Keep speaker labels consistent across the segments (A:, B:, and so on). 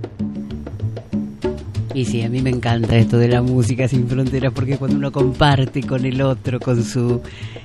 A: Y sí, a mí me encanta esto de la música sin fronteras, porque cuando uno comparte con el otro, con su,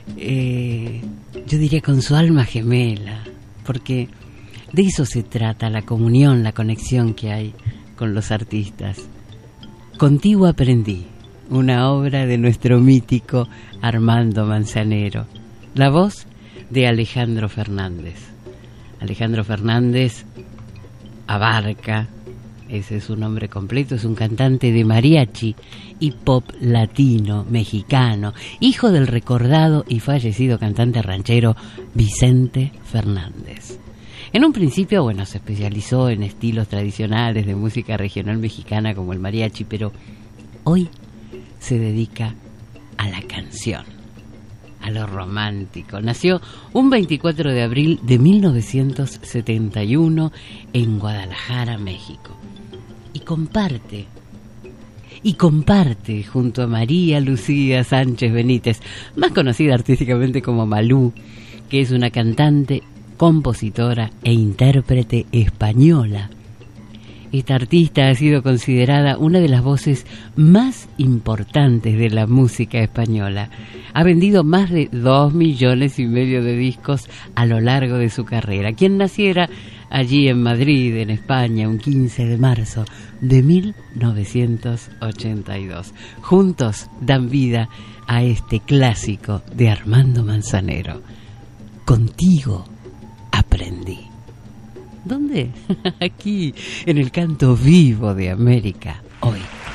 A: yo diría con su alma gemela, porque de eso se trata, la comunión, la conexión que hay con los artistas. Contigo aprendí, una obra de nuestro mítico Armando Manzanero, la voz de Alejandro Fernández. Alejandro Fernández abarca, ese es su nombre completo, es un cantante de mariachi y pop latino, mexicano, hijo del recordado y fallecido cantante ranchero Vicente Fernández. En un principio, se especializó en estilos tradicionales de música regional mexicana como el mariachi, pero hoy se dedica a la canción, a lo romántico. Nació un 24 de abril de 1971 en Guadalajara, México. Y comparte junto a María Lucía Sánchez Benítez, más conocida artísticamente como Malú, que es una cantante, compositora e intérprete española. Esta artista ha sido considerada una de las voces más importantes de la música española. Ha vendido más de 2,5 millones de discos a lo largo de su carrera. Quien naciera allí en Madrid, en España, un 15 de marzo de 1982. Juntos dan vida a este clásico de Armando Manzanero. Contigo aprendí. ¿Dónde? Aquí, en el canto vivo de América, hoy.